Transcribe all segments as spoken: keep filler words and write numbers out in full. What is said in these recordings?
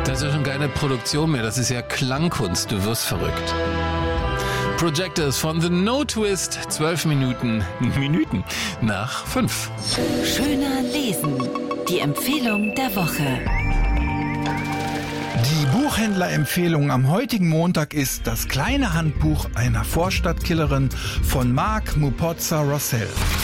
Das ist ja schon keine Produktion mehr, das ist ja Klangkunst, du wirst verrückt. Projectors von The No Twist, zwölf Minuten, Minuten nach fünf. Schöner lesen, die Empfehlung der Woche. Die Buchhändlerempfehlung am heutigen Montag ist Das kleine Handbuch einer Vorstadtkillerin von Mark Mupotza-Rossell.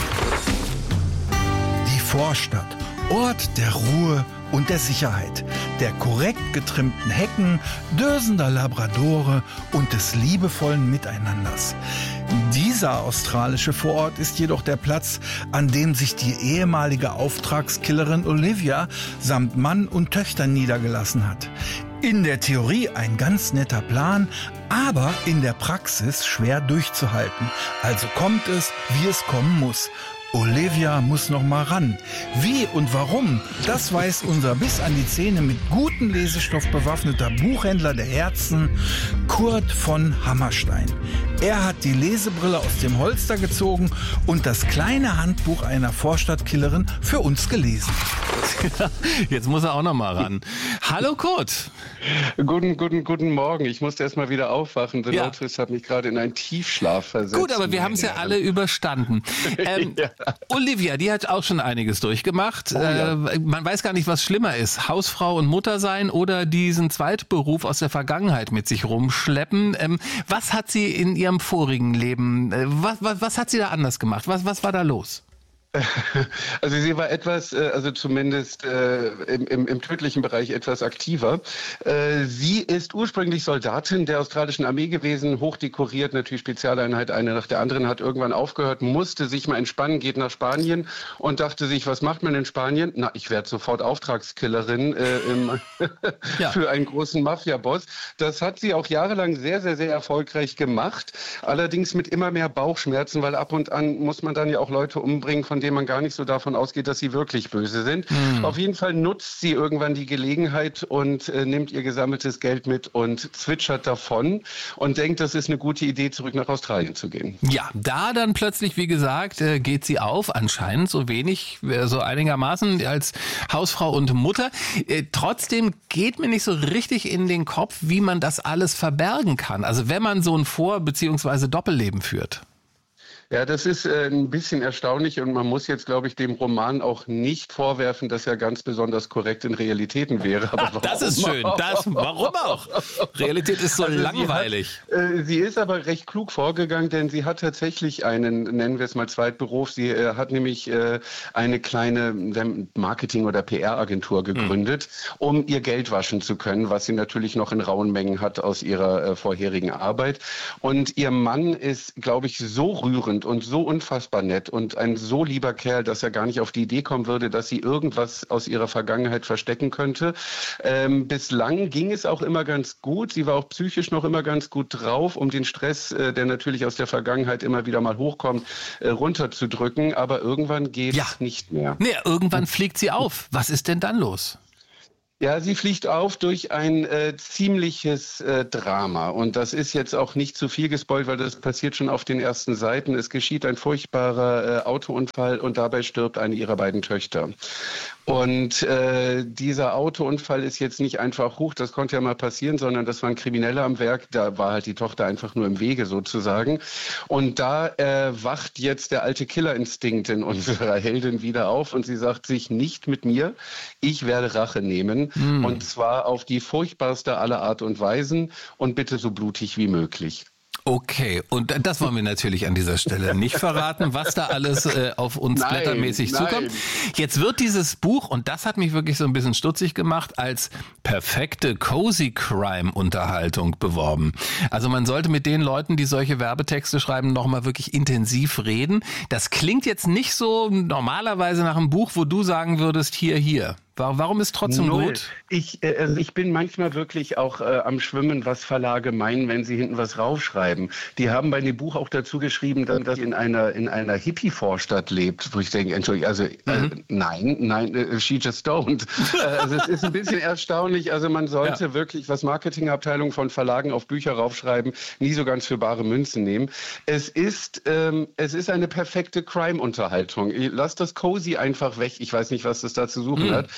Die Vorstadt, Ort der Ruhe und der Sicherheit, der korrekt getrimmten Hecken, dösender Labradore und des liebevollen Miteinanders. Dieser australische Vorort ist jedoch der Platz, an dem sich die ehemalige Auftragskillerin Olivia samt Mann und Töchtern niedergelassen hat. In der Theorie ein ganz netter Plan, aber in der Praxis schwer durchzuhalten. Also kommt es, wie es kommen muss. Olivia muss noch mal ran. Wie und warum, das weiß unser bis an die Zähne mit gutem Lesestoff bewaffneter Buchhändler der Herzen, Kurt von Hammerstein. Er hat die Lesebrille aus dem Holster gezogen und das kleine Handbuch einer Vorstadtkillerin für uns gelesen. Jetzt muss er auch noch mal ran. Hallo Kurt. Guten, guten, guten Morgen. Ich musste erst mal wieder aufwachen. The Ja. No Twist hat mich gerade in einen Tiefschlaf versetzt. Gut, aber wir haben es ja alle überstanden. Ähm, Ja. Olivia, die hat auch schon einiges durchgemacht. Oh, ja. äh, man weiß gar nicht, was schlimmer ist. Hausfrau und Mutter sein oder diesen Zweitberuf aus der Vergangenheit mit sich rumschleppen. Ähm, was hat sie in ihrem vorigen Leben, äh, was, was, was hat sie da anders gemacht? Was, was war da los? Also sie war etwas, äh, also zumindest äh, im, im, im tödlichen Bereich etwas aktiver. Äh, sie ist ursprünglich Soldatin der australischen Armee gewesen, hochdekoriert, natürlich Spezialeinheit, eine nach der anderen, hat irgendwann aufgehört, musste sich mal entspannen, geht nach Spanien und dachte sich, was macht man in Spanien? Na, ich werde sofort Auftragskillerin äh, im Ja. für einen großen Mafia-Boss. Das hat sie auch jahrelang sehr, sehr, sehr erfolgreich gemacht. Allerdings mit immer mehr Bauchschmerzen, weil ab und an muss man dann ja auch Leute umbringen, von denen man gar nicht so davon ausgeht, dass sie wirklich böse sind. Mhm. Auf jeden Fall nutzt sie irgendwann die Gelegenheit und äh, nimmt ihr gesammeltes Geld mit und zwitschert davon und denkt, das ist eine gute Idee, zurück nach Australien zu gehen. Ja, da dann plötzlich, wie gesagt, äh, geht sie auf, anscheinend so wenig, äh, so einigermaßen als Hausfrau und Mutter. Äh, trotzdem geht mir nicht so richtig in den Kopf, wie man das alles verbergen kann. Also wenn man so ein Vor- bzw. Doppelleben führt. Ja, das ist äh, ein bisschen erstaunlich und man muss jetzt, glaube ich, dem Roman auch nicht vorwerfen, dass er ganz besonders korrekt in Realitäten wäre. Aber warum Das ist schön. Das, warum auch? Realität ist so Also langweilig. Sie, hat, äh, sie ist aber recht klug vorgegangen, denn sie hat tatsächlich einen, nennen wir es mal Zweitberuf. Sie äh, hat nämlich äh, eine kleine Marketing- oder P R-Agentur gegründet, hm. um ihr Geld waschen zu können, was sie natürlich noch in rauen Mengen hat aus ihrer äh, vorherigen Arbeit. Und ihr Mann ist, glaube ich, so rührend und so unfassbar nett und ein so lieber Kerl, dass er gar nicht auf die Idee kommen würde, dass sie irgendwas aus ihrer Vergangenheit verstecken könnte. Ähm, bislang ging es auch immer ganz gut. Sie war auch psychisch noch immer ganz gut drauf, um den Stress, äh, der natürlich aus der Vergangenheit immer wieder mal hochkommt, äh, runterzudrücken. Aber irgendwann geht Ja. es nicht mehr. Nee, irgendwann fliegt sie auf. Was ist denn dann los? Ja, sie fliegt auf durch ein äh, ziemliches äh, Drama. Und das ist jetzt auch nicht zu viel gespoilt, weil das passiert schon auf den ersten Seiten. Es geschieht ein furchtbarer äh, Autounfall und dabei stirbt eine ihrer beiden Töchter. Und äh, dieser Autounfall ist jetzt nicht einfach, huch, das konnte ja mal passieren, sondern das waren Kriminelle am Werk. Da war halt die Tochter einfach nur im Wege sozusagen. Und da äh, wacht jetzt der alte Killerinstinkt in unserer Heldin wieder auf und sie sagt sich, nicht mit mir, ich werde Rache nehmen. Mm. Und zwar auf die furchtbarste aller Art und Weisen und bitte so blutig wie möglich. Okay, und das wollen wir natürlich an dieser Stelle nicht verraten, was da alles äh, auf uns Nein, blättermäßig nein. zukommt. Jetzt wird dieses Buch, und das hat mich wirklich so ein bisschen stutzig gemacht, als perfekte Cozy Crime Unterhaltung beworben. Also man sollte mit den Leuten, die solche Werbetexte schreiben, nochmal wirklich intensiv reden. Das klingt jetzt nicht so normalerweise nach einem Buch, wo du sagen würdest, hier, hier. Warum ist trotzdem Null. gut? Ich, äh, also ich bin manchmal wirklich auch äh, am Schwimmen, was Verlage meinen, wenn sie hinten was raufschreiben. Die haben bei dem Buch auch dazu geschrieben, dass das in einer in einer Hippie-Vorstadt lebt, wo ich denke, Entschuldigung, also äh, Mhm. nein, nein, äh, she just don't. äh, also es ist ein bisschen erstaunlich. Also man sollte Ja. wirklich, was Marketingabteilungen von Verlagen auf Bücher raufschreiben, nie so ganz für bare Münzen nehmen. Es ist ähm, es ist eine perfekte Crime-Unterhaltung. Lass das Cozy einfach weg. Ich weiß nicht, was das da zu suchen Mhm. hat.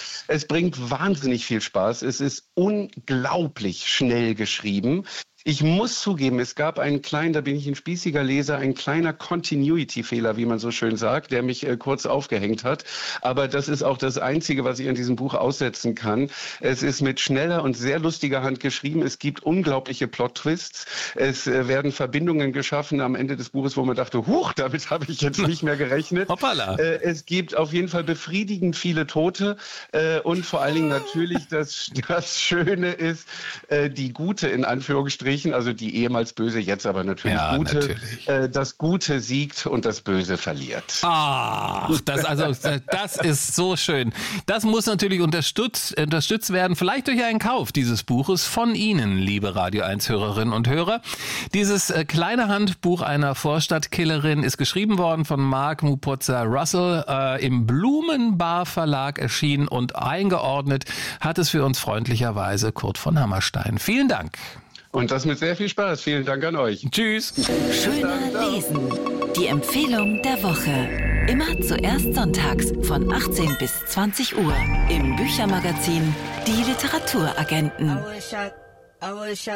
Es bringt wahnsinnig viel Spaß. Es ist unglaublich schnell geschrieben. Ich muss zugeben, es gab einen kleinen, da bin ich ein spießiger Leser, ein kleiner Continuity-Fehler, wie man so schön sagt, der mich äh, kurz aufgehängt hat. Aber das ist auch das Einzige, was ich an diesem Buch aussetzen kann. Es ist mit schneller und sehr lustiger Hand geschrieben. Es gibt unglaubliche Plot-Twists. Es äh, werden Verbindungen geschaffen am Ende des Buches, wo man dachte, huch, damit habe ich jetzt nicht mehr gerechnet. Hoppala. Äh, es gibt auf jeden Fall befriedigend viele Tote. Äh, und vor allen Dingen natürlich, das, das Schöne ist, äh, die Gute in Anführungsstrichen, also die ehemals Böse, jetzt aber natürlich ja, Gute. Natürlich. Äh, das Gute siegt und das Böse verliert. Ach, das, also, das ist so schön. Das muss natürlich unterstützt, unterstützt werden, vielleicht durch einen Kauf dieses Buches von Ihnen, liebe Radio eins Hörerinnen und Hörer. Dieses äh, kleine Handbuch einer Vorstadtkillerin ist geschrieben worden von Mark Mupotzer-Russell, äh, im Blumenbar Verlag erschienen und eingeordnet hat es für uns freundlicherweise Kurt von Hammerstein. Vielen Dank. Und das mit sehr viel Spaß. Vielen Dank an euch. Tschüss. Schöner Lesen. Die Empfehlung der Woche. Immer zuerst sonntags von achtzehn bis zwanzig Uhr im Büchermagazin Die Literaturagenten.